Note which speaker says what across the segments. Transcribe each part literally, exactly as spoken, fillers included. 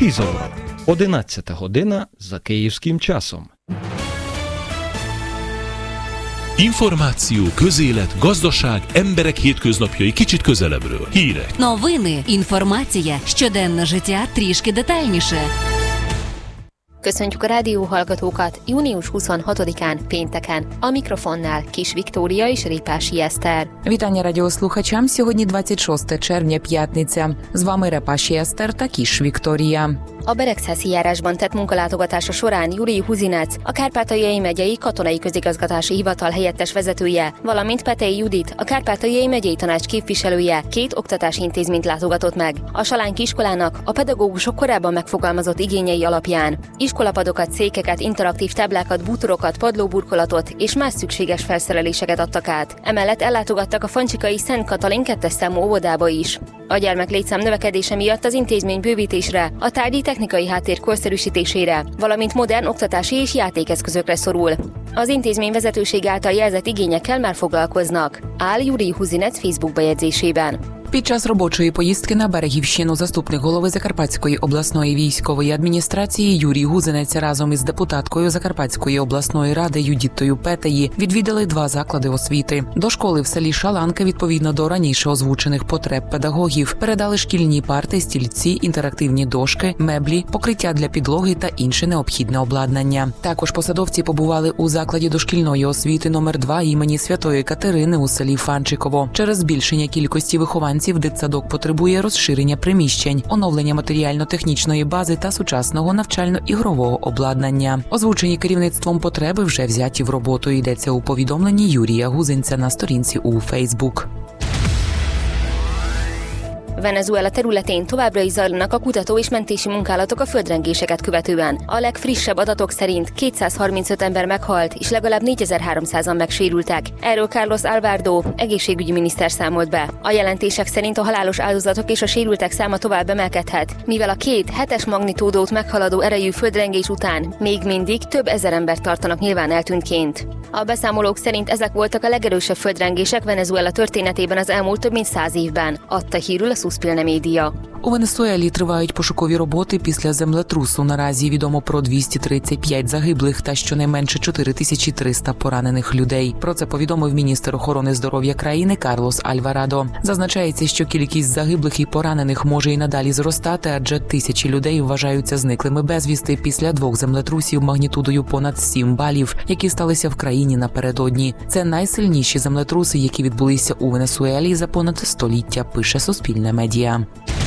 Speaker 1: Пізавра. одинадцята година за київським часом.
Speaker 2: Információ, közélet, gazdaság, emberek hétköznapjai kicsit közelebbről. Hírek.
Speaker 3: Новини, інформація, щоденне життя трішки детальніше.
Speaker 4: Köszöntjük a rádióhallgatókat június huszonhatodikán, pénteken. A mikrofonnál Kis Viktória és Репаші Естер.
Speaker 5: Вітання радіослухачам. Сьогодні двадцять шосте червня, п'ятниця. З вами Репаші Естер та Кis Viktória.
Speaker 4: A Beregszászi járásban tett munkalátogatása során Jurij Huzinec, a Kárpátaljai megyei katonai közigazgatási hivatal helyettes vezetője, valamint Petei Judit, a Kárpátaljai megyei tanács képviselője két oktatási intézményt látogatott meg. A Salánki iskolának a pedagógusok korábban megfogalmazott igényei alapján iskolapadokat, székeket, interaktív táblákat, bútorokat, padlóburkolatot és más szükséges felszereléseket adtak át. Emellett ellátogattak a fancsikai Szent Katalin kettes számú óvodába is. A gyermek létszám növekedése miatt az intézmény bővítésre, a tárgyi technikai háttér korszerűsítésére, valamint modern oktatási és játékeszközökre szorul. Az intézmény vezetőség által jelzett igényekkel már foglalkoznak, áll Jurij Huzinec Facebook bejegyzésében.
Speaker 5: Під час робочої поїздки на Берегівщину заступник голови Закарпатської обласної військової адміністрації Юрій Гузинець разом із депутаткою Закарпатської обласної ради Юдітою Петеї відвідали два заклади освіти. До школи в селі Шаланки, відповідно до раніше озвучених потреб педагогів, передали шкільні парти, стільці, інтерактивні дошки, меблі, покриття для підлоги та інше необхідне обладнання. Також посадовці побували у закладі дошкільної освіти номер два імені Святої Катерини у селі Фанчиково. Через збільшення кількості вихованців дитсадок потребує розширення приміщень, оновлення матеріально-технічної бази та сучасного навчально-ігрового обладнання. Озвучені керівництвом потреби вже взяті в роботу, йдеться у повідомленні Юрія Гузинця на сторінці у Фейсбук.
Speaker 4: Venezuela területén továbbra is zajlanak a kutató és mentési munkálatok a földrengéseket követően. A legfrissebb adatok szerint kétszázharmincöt ember meghalt, és legalább négyezer-háromszázan megsérültek. Erről Carlos Alvarado, egészségügyi miniszter számolt be. A jelentések szerint a halálos áldozatok és a sérültek száma tovább emelkedhet, mivel a két hetes magnitódót meghaladó erejű földrengés után még mindig több ezer embert tartanak nyilván eltűntként. A beszámolók szerint ezek voltak a legerősebb földrengések Venezuela történetében az elmúlt több mint száz évben, adta hírül a Суспільне медіа.
Speaker 5: У Венесуелі тривають пошукові роботи після землетрусу. Наразі відомо про двісті тридцять п'ять загиблих та щонайменше чотири тисячі триста поранених людей. Про це повідомив міністр охорони здоров'я країни Карлос Альварадо. Зазначається, що кількість загиблих і поранених може і надалі зростати, адже тисячі людей вважаються зниклими безвісти після двох землетрусів магнітудою понад сім балів, які сталися в країні напередодні. Це найсильніші землетруси, які відбулися у Венесуелі за понад століття, пише Суспільне медіа.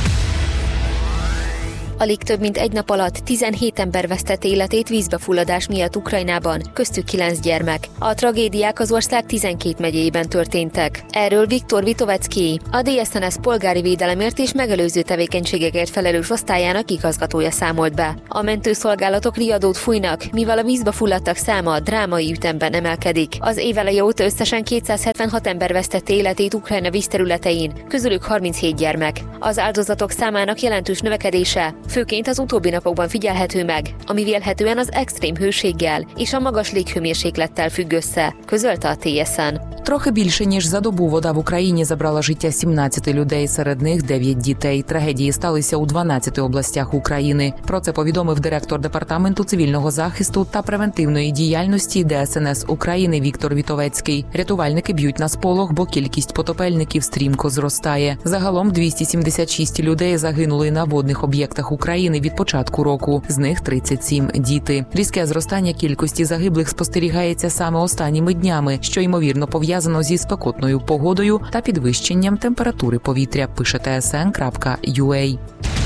Speaker 4: Alig több mint egy nap alatt tizenhét ember vesztette életét vízbefulladás miatt Ukrajnában, köztük kilenc gyermek. A tragédiák az ország tizenkét megyéjében történtek. Erről Viktor Vitovecki, a dé es en es polgári védelemért és megelőző tevékenységekért felelős osztályának igazgatója számolt be. A mentőszolgálatok riadót fújnak, mivel a vízbe fulladtak száma drámai ütemben emelkedik. Az év eleje óta összesen kétszázhetvenhat ember vesztette életét Ukrajna vízterületein, közülük harminchét gyermek. Az áldozatok számának jelentős növekedése főként az utóbbi napokban figyelhető meg, ami vélhetően az extrém hőséggel és a magas léghőmérséklettel függ össze, közölte a té es en.
Speaker 5: Трохи більше, ніж за добу вода в Україні забрала життя сімнадцяти людей, серед них дев'ять дітей. Трагедії сталися у дванадцяти областях України. Про це повідомив директор Департаменту цивільного захисту та превентивної діяльності де ес en es України Віктор Вітовецький. Рятувальники б'ють на сполох, бо кількість потопельників стрімко зростає. Загалом двісті сімдесят шість людей загинули на водних об'єктах України від початку року. З них тридцять сім – діти. Різке зростання кількості загиблих спостерігається саме останніми днями, що ймовірно пов'язано зі спекотною погодою та підвищенням температури повітря, пише те ес en крапка ю ей.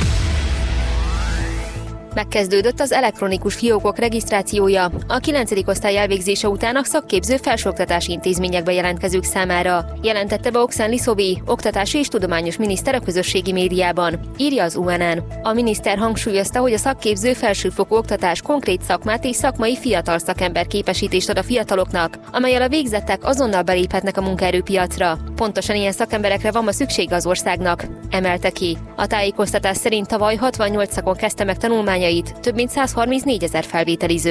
Speaker 4: Megkezdődött az elektronikus fiókok regisztrációja a kilencedik osztály elvégzése után a szakképző felsőoktatási intézményekbe jelentkezők számára, jelentette be Oksan Liszovi, oktatási és tudományos miniszter a közösségi médiában, írja az u en en. A miniszter hangsúlyozta, hogy a szakképző felsőfokú oktatás konkrét szakmát és szakmai fiatal szakember képesítést ad a fiataloknak, amellyel a végzettek azonnal beléphetnek a munkaerőpiacra. Pontosan ilyen szakemberekre van ma szüksége az országnak, emelte ki. A tájékoztatás szerint tavaly hatvannyolc szakon kezdte meg tanulmányait több mint százharmincnégyezer felvételiző.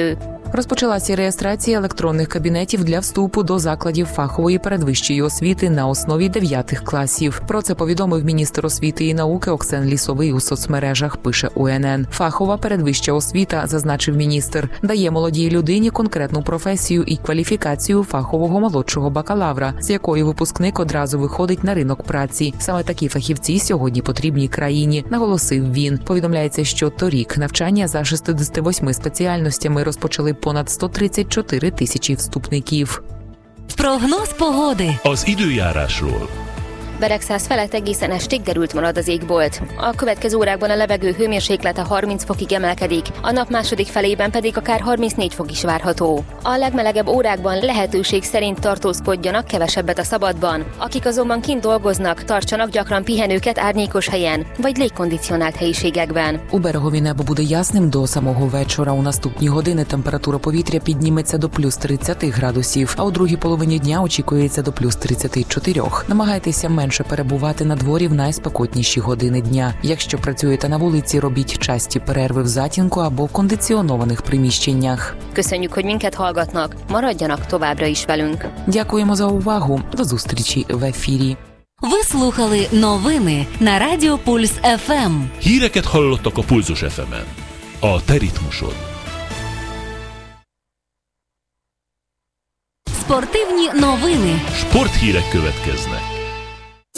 Speaker 5: Розпочалася реєстрація електронних кабінетів для вступу до закладів фахової передвищої освіти на основі дев'ятих класів. Про це повідомив міністр освіти і науки Оксен Лісовий у соцмережах, пише У Ен Ен. Фахова передвища освіта, зазначив міністр, дає молодій людині конкретну професію і кваліфікацію фахового молодшого бакалавра, з якої випускник одразу виходить на ринок праці. Саме такі фахівці сьогодні потрібні країні, наголосив він. Повідомляється, що торік навчання за шістдесят вісім спеціальностями розпочали понад сто тридцять чотири тисячі вступників.
Speaker 3: Прогноz pogodi.
Speaker 2: Az időjárásról.
Speaker 4: Beregszáz felett egészen estig derült marad az égbolt. A következő órákban a levegő hőmérséklete harminc fokig emelkedik, a nap második felében pedig akár harmincnégy fok is várható. A legmelegebb órákban lehetőség szerint tartózkodjanak kevesebbet a szabadban. Akik azonban kint dolgoznak, tartsanak gyakran pihenőket árnyékos helyen, vagy légkondicionált helyiségekben.
Speaker 5: У берегові небо буде ясним до самого вечора. У наступні години температура повітря підніметься до плюс тридцять градусів, а у другій половині дня очікується до плюс тридцять чотири. Намагайтеся менше перебувати на дворі в найспекотніші години дня. Якщо працюєте на вулиці, робіть часті перерви в затінку або в кондиціонованих приміщеннях.
Speaker 4: Köszönjük, hogy minket hallgatnak. Maradjanak továbbra is velünk.
Speaker 5: Дякуємо за увагу. До зустрічі в ефірі.
Speaker 3: Ви слухали новини на Радіо Пульс еф ем.
Speaker 2: Híreket hallottak a Pulzus ef emen. A te ritmusod.
Speaker 3: Спортивні новини.
Speaker 2: Sporthírek következnek.